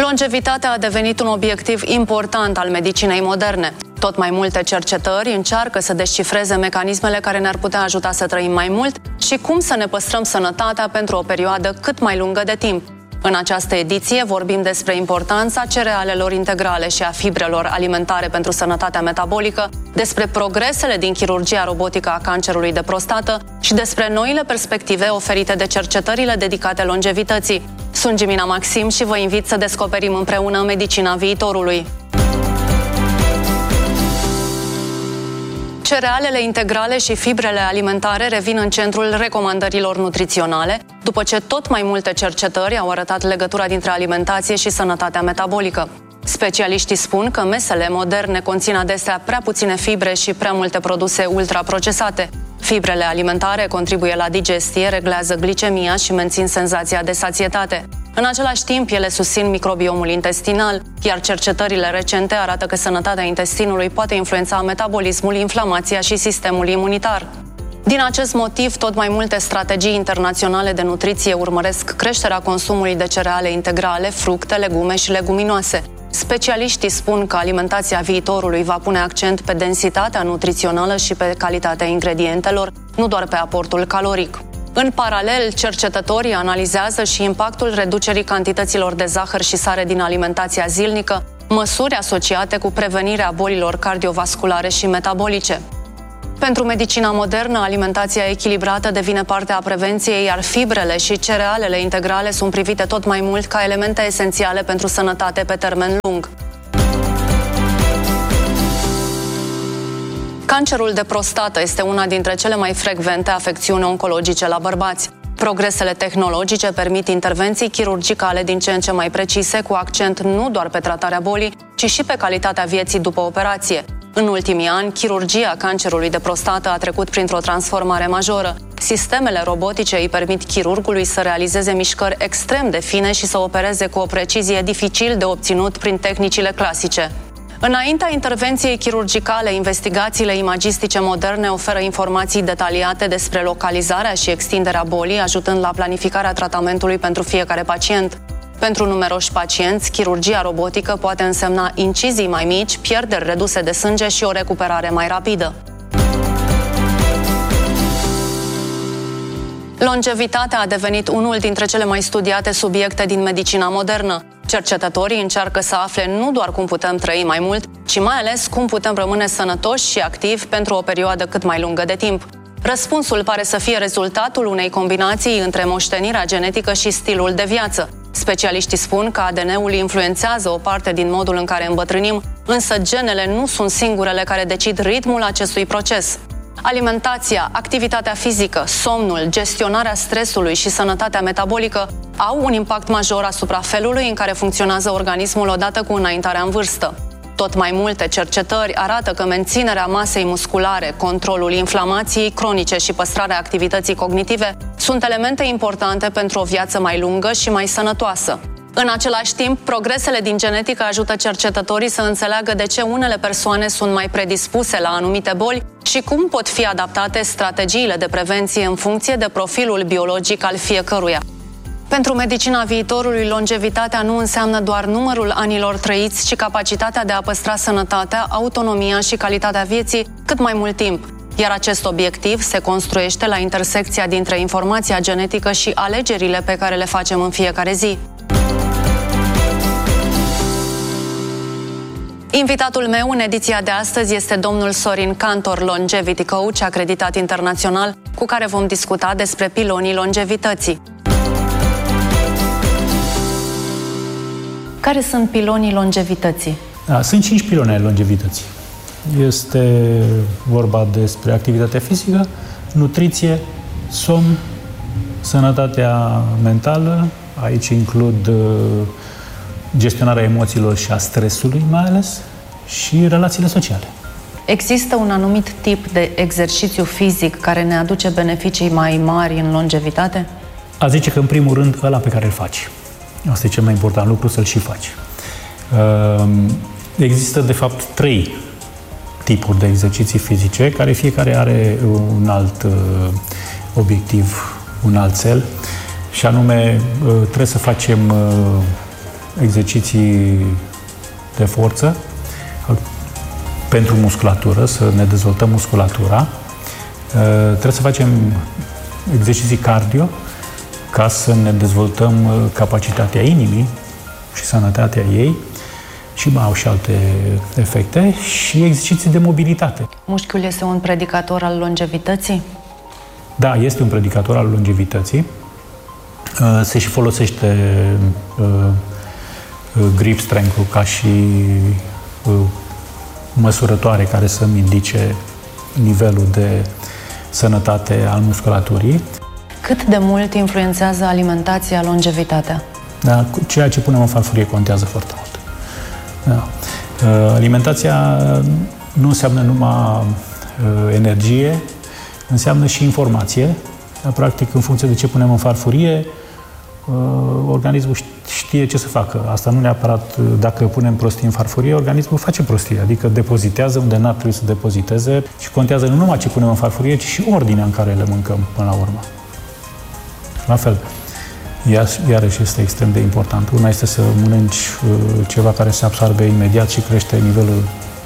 Longevitatea a devenit un obiectiv important al medicinei moderne. Tot mai multe cercetări încearcă să descifreze mecanismele care ne-ar putea ajuta să trăim mai mult și cum să ne păstrăm sănătatea pentru o perioadă cât mai lungă de timp. În această ediție vorbim despre importanța cerealelor integrale și a fibrelor alimentare pentru sănătatea metabolică, despre progresele din chirurgia robotică a cancerului de prostată și despre noile perspective oferite de cercetările dedicate longevității. Sunt Jimina Maxim și vă invit să descoperim împreună medicina viitorului. Cerealele integrale și fibrele alimentare revin în centrul recomandărilor nutriționale, după ce tot mai multe cercetări au arătat legătura dintre alimentație și sănătatea metabolică. Specialiștii spun că mesele moderne conțin adesea prea puține fibre și prea multe produse ultraprocesate. Fibrele alimentare contribuie la digestie, reglează glicemia și mențin senzația de sațietate. În același timp, ele susțin microbiomul intestinal, iar cercetările recente arată că sănătatea intestinului poate influența metabolismul, inflamația și sistemul imunitar. Din acest motiv, tot mai multe strategii internaționale de nutriție urmăresc creșterea consumului de cereale integrale, fructe, legume și leguminoase. Specialiștii spun că alimentația viitorului va pune accent pe densitatea nutrițională și pe calitatea ingredientelor, nu doar pe aportul caloric. În paralel, cercetătorii analizează și impactul reducerii cantităților de zahăr și sare din alimentația zilnică, măsuri asociate cu prevenirea bolilor cardiovasculare și metabolice. Pentru medicina modernă, alimentația echilibrată devine parte a prevenției, iar fibrele și cerealele integrale sunt privite tot mai mult ca elemente esențiale pentru sănătate pe termen lung. Cancerul de prostată este una dintre cele mai frecvente afecțiuni oncologice la bărbați. Progresele tehnologice permit intervenții chirurgicale din ce în ce mai precise, cu accent nu doar pe tratarea bolii, ci și pe calitatea vieții după operație. În ultimii ani, chirurgia cancerului de prostată a trecut printr-o transformare majoră. Sistemele robotice îi permit chirurgului să realizeze mișcări extrem de fine și să opereze cu o precizie dificil de obținut prin tehnicile clasice. Înaintea intervenției chirurgicale, investigațiile imagistice moderne oferă informații detaliate despre localizarea și extinderea bolii, ajutând la planificarea tratamentului pentru fiecare pacient. Pentru numeroși pacienți, chirurgia robotică poate însemna incizii mai mici, pierderi reduse de sânge și o recuperare mai rapidă. Longevitatea a devenit unul dintre cele mai studiate subiecte din medicina modernă. Cercetătorii încearcă să afle nu doar cum putem trăi mai mult, ci mai ales cum putem rămâne sănătoși și activi pentru o perioadă cât mai lungă de timp. Răspunsul pare să fie rezultatul unei combinații între moștenirea genetică și stilul de viață. Specialiștii spun că ADN-ul influențează o parte din modul în care îmbătrânim, însă genele nu sunt singurele care decid ritmul acestui proces. Alimentația, activitatea fizică, somnul, gestionarea stresului și sănătatea metabolică au un impact major asupra felului în care funcționează organismul odată cu înaintarea în vârstă. Tot mai multe cercetări arată că menținerea masei musculare, controlul inflamației cronice și păstrarea activității cognitive sunt elemente importante pentru o viață mai lungă și mai sănătoasă. În același timp, progresele din genetică ajută cercetătorii să înțeleagă de ce unele persoane sunt mai predispuse la anumite boli și cum pot fi adaptate strategiile de prevenție în funcție de profilul biologic al fiecăruia. Pentru medicina viitorului, longevitatea nu înseamnă doar numărul anilor trăiți, ci capacitatea de a păstra sănătatea, autonomia și calitatea vieții cât mai mult timp. Iar acest obiectiv se construiește la intersecția dintre informația genetică și alegerile pe care le facem în fiecare zi. Invitatul meu în ediția de astăzi este domnul Sorin Cantor, longevity coach acreditat internațional, cu care vom discuta despre pilonii longevității. Care sunt pilonii longevității? Sunt 5 piloni ai longevității. Este vorba despre activitatea fizică, nutriție, somn, sănătatea mentală, aici includ gestionarea emoțiilor și a stresului mai ales, și relațiile sociale. Există un anumit tip de exercițiu fizic care ne aduce beneficii mai mari în longevitate? A zice că în primul rând ăla pe care îl faci. Asta e cel mai important lucru, să-l și faci. Există de fapt 3 tipuri de exerciții fizice, care fiecare are un alt obiectiv, un alt cel, și anume trebuie să facem exerciții de forță pentru musculatură, să ne dezvoltăm musculatura. Trebuie să facem exerciții cardio ca să ne dezvoltăm capacitatea inimii și sănătatea ei și mai au și alte efecte și exerciții de mobilitate. Mușchiul este un predicator al longevității? Da, este un predicator al longevității. Se și folosește grip strength-ul ca și măsurătoare care să-mi indice nivelul de sănătate al musculaturii. Cât de mult influențează alimentația longevitatea? Da, ceea ce punem în farfurie contează foarte mult. Da. Alimentația nu înseamnă numai energie, înseamnă și informație. Practic, în funcție de ce punem în farfurie, organismul știe ce să facă. Asta nu neapărat dacă punem prostii în farfurie, organismul face prostie, adică depozitează unde n-ar trebui să depoziteze și contează nu numai ce punem în farfurie, ci și ordinea în care le mâncăm până la urmă. La fel, iarăși este extrem de important. Una este să mănânci ceva care se absorbe imediat și crește nivelul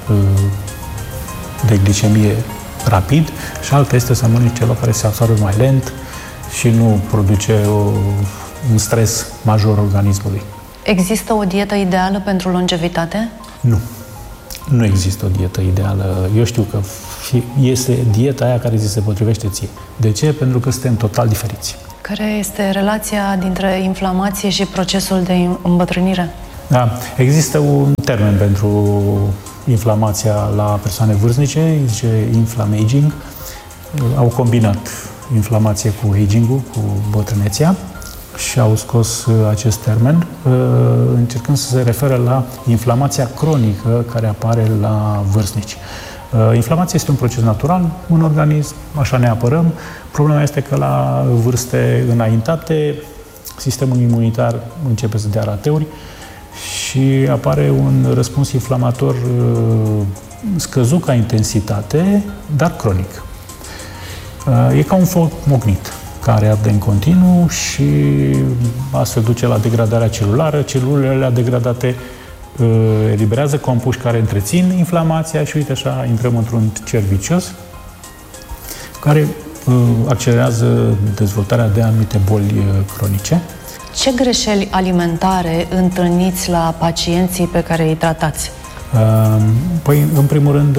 de glicemie rapid și alta este să mănânci ceva care se absorbe mai lent și nu produce un stres major organismului. Există o dietă ideală pentru longevitate? Nu. Nu există o dietă ideală. Eu știu că este dieta aia care ți se potrivește ție. De ce? Pentru că suntem total diferiți. Care este relația dintre inflamație și procesul de îmbătrânire? Da. Există un termen pentru inflamația la persoane vârstnice, zice inflammaging. Au combinat inflamație cu aging-ul, cu bătrânețea și au scos acest termen, încercând să se referă la inflamația cronică care apare la vârstnici. Inflamația este un proces natural în organism, așa ne apărăm. Problema este că la vârste înaintate, sistemul imunitar începe să dea rateuri și apare un răspuns inflamator scăzut ca intensitate, dar cronic. E ca un foc mocnit care arde în continuu și astfel duce la degradarea celulară. Celulele degradate eliberează compuși care întrețin inflamația și uite așa intrăm într-un cerc vicios care accelerează dezvoltarea de anumite boli cronice. Ce greșeli alimentare întâlniți la pacienții pe care îi tratați? Păi, în primul rând,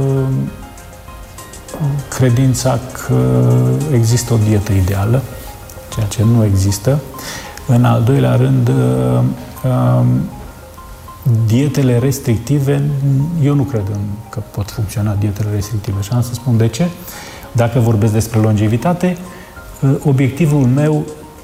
credința că există o dietă ideală, ceea ce nu există. În al doilea rând, dietele restrictive, eu nu cred că pot funcționa dietele restrictive și am să spun de ce. Dacă vorbesc despre longevitate, obiectivul meu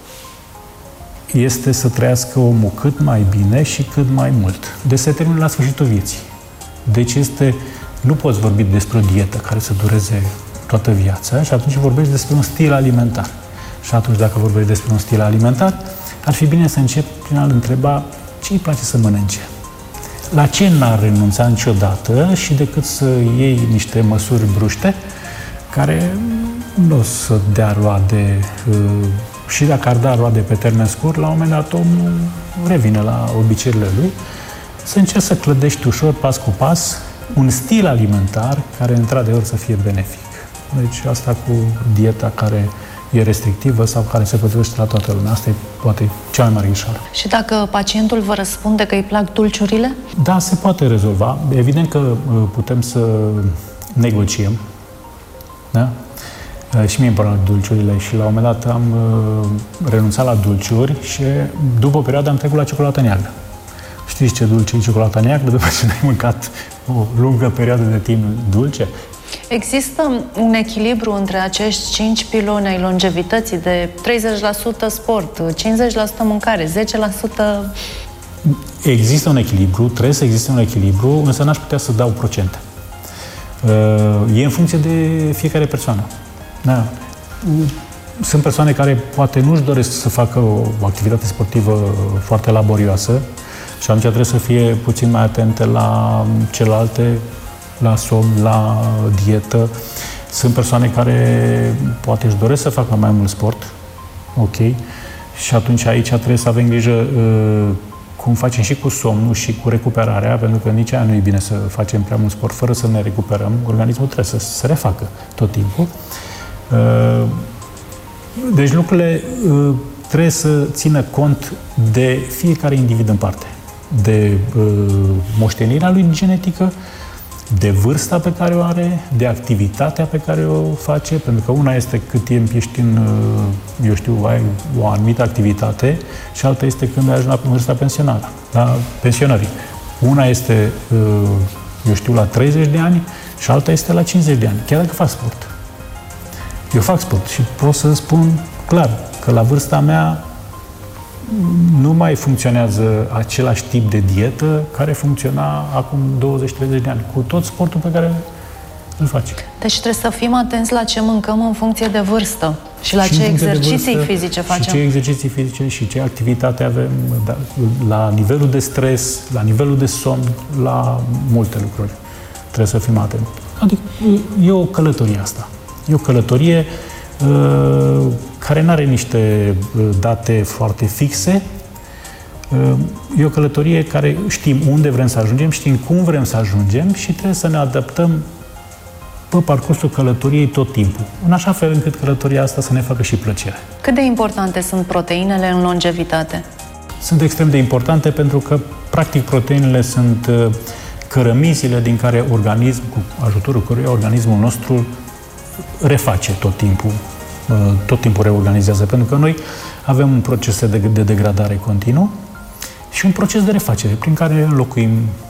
este să trăiască omul cât mai bine și cât mai mult. Deci se termină la sfârșitul vieții. Deci nu poți vorbi despre o dietă care să dureze toată viața și atunci vorbești despre un stil alimentar. Și atunci, dacă vorbești despre un stil alimentar, ar fi bine să încep prin a-l întreba ce îi place să mănânce. La ce n-ar renunța niciodată și decât să iei niște măsuri bruște care nu o să dea roade și dacă ar da roade pe termen scurt, la un moment dat omul revine la obiceiurile lui, să încerci să clădești ușor, pas cu pas, un stil alimentar care, într-adevăr, să fie benefic. Deci asta cu dieta care e restrictivă sau care se potrivește la toată lumea, asta e poate cea mai mare greșeală. Și dacă pacientul vă răspunde că îi plac dulciurile? Da, se poate rezolva. Evident că putem să negociem. Da? Și mie îmi plac dulciurile și la un moment dat am renunțat la dulciuri și după o perioadă am trecut la ciocolată neagră. Știți ce dulce e ciocolata neagră după ce n-ai mâncat o lungă perioadă de timp dulce? Există un echilibru între acești 5 piloni ai longevității de 30% sport, 50% mâncare, 10%... Există un echilibru, trebuie să existe un echilibru, însă n-aș putea să dau procente. E în funcție de fiecare persoană. Da. Sunt persoane care poate nu-și doresc să facă o activitate sportivă foarte laborioasă și atunci trebuie să fie puțin mai atente la celelalte, la somn, la dietă. Sunt persoane care poate își doresc să facă mai mult sport, ok, și atunci aici trebuie să avem grijă cum facem și cu somnul și cu recuperarea, pentru că nici aia nu e bine să facem prea mult sport fără să ne recuperăm. Organismul trebuie să se refacă tot timpul. Deci lucrurile trebuie să țină cont de fiecare individ în parte, de moștenirea lui genetică, de vârsta pe care o are, de activitatea pe care o face, pentru că una este cât timp ești ai o anumită activitate și alta este când ajungi la vârsta pensionară, la pensionării. Una este, la 30 de ani și alta este la 50 de ani, chiar dacă fac sport. Eu fac sport și pot să spun clar că la vârsta mea nu mai funcționează același tip de dietă care funcționa acum 20-30 de ani, cu tot sportul pe care îl faci. Deci trebuie să fim atenți la ce mâncăm în funcție de vârstă și la ce exerciții fizice facem. Și ce exerciții fizice și ce activitate avem, la nivelul de stres, la nivelul de somn, la multe lucruri. Trebuie să fim atenți. Adică e o călătorie asta. E o călătorie care nu are niște date foarte fixe. E o călătorie care știm unde vrem să ajungem, știm cum vrem să ajungem și trebuie să ne adaptăm pe parcursul călătoriei tot timpul, în așa fel încât călătoria asta să ne facă și plăcere. Cât de importante sunt proteinele în longevitate? Sunt extrem de importante pentru că, practic, proteinele sunt cărămizile din care cu ajutorul căruia organismul nostru reface tot timpul reorganizează, pentru că noi avem un proces de degradare continuu și un proces de refacere prin care înlocuim